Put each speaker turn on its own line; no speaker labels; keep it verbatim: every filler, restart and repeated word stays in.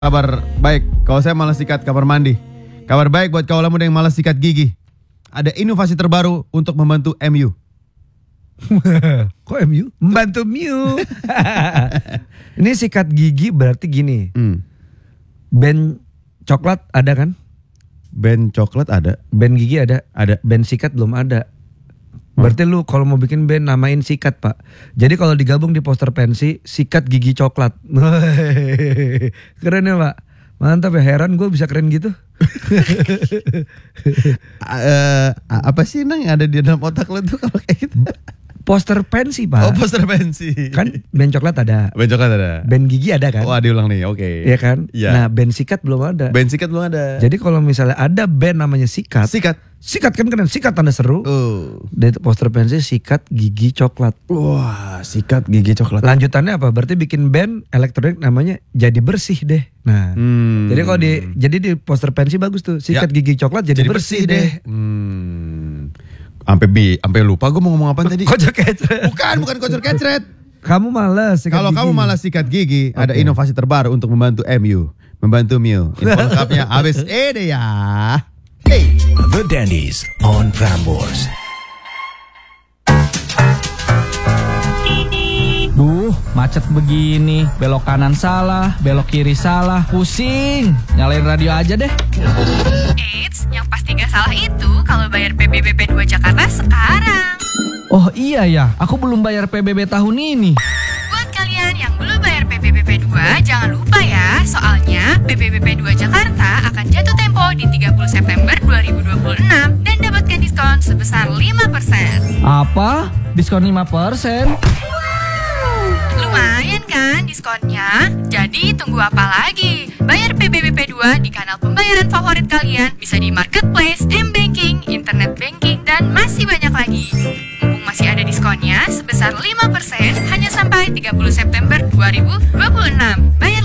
Kabar baik, kalau saya malas sikat kamar mandi. Kabar baik buat kaulah muda yang malas sikat gigi. Ada inovasi terbaru untuk membantu M U.
Kok M U? Membantu M U. Ini sikat gigi berarti gini.
Hmm.
Band coklat ada kan?
Band coklat ada.
Band gigi ada?
Ada.
Band sikat belum ada. Berarti lu kalau mau bikin band namain sikat, Pak. Jadi kalau digabung di poster pensi, sikat gigi coklat. Keren ya, Pak. Mantap ya, heran gue bisa keren gitu.
uh, apa sih Nang yang ada di dalam otak lo tuh kalau kayak gitu?
Poster pensi, Pak.
Oh, poster pensi.
Kan band coklat ada.
Band coklat ada.
Band gigi ada kan?
Oh, diulang nih. Oke. Okay.
Iya kan?
Ya.
Nah, band sikat belum ada.
Band sikat belum ada.
Jadi kalau misalnya ada band namanya sikat.
Sikat.
Sikat kan keren, sikat tanda seru.
Uh.
Di poster pensi sikat gigi coklat.
Wah, sikat gigi coklat.
Lanjutannya apa? Berarti bikin band elektronik namanya Jadi Bersih deh. Nah,
hmm.
jadi kalau di jadi di poster pensi bagus tuh. Sikat ya. Gigi coklat jadi, jadi bersih, bersih deh.
Hmm. Sampai bi, sampai lupa gue mau ngomong apa tadi.
Kocor kecret.
Bukan, bukan kocor kecret.
Kamu malas sikat
Kalau
gigi.
kamu malas sikat gigi, okay. Ada inovasi terbaru untuk membantu M U. Membantu M U. Info lengkapnya abis ini ya. Hey.
The Dandies on Prambors.
Duh, macet begini, belok kanan salah, belok kiri salah, pusing. Nyalain radio aja deh.
Eits, yang pasti gak salah itu kalau bayar P B B P dua Jakarta sekarang.
Oh iya ya, aku belum bayar P B B tahun ini.
Buat kalian yang belum bayar P B B P dua, jangan lupa ya, soalnya P B B P dua Jakarta akan jatuh tempo di tiga puluh September dua ribu dua puluh enam dan dapatkan diskon sebesar lima persen.
Apa? Diskon lima persen?
Lumayan kan diskonnya? Jadi tunggu apa lagi? Bayar P B B P dua di kanal pembayaran favorit kalian, bisa di marketplace, m-banking, internet banking, dan masih banyak lagi. Mumpung masih ada diskonnya sebesar lima persen hanya sampai tiga puluh September dua ribu dua puluh enam. Bayar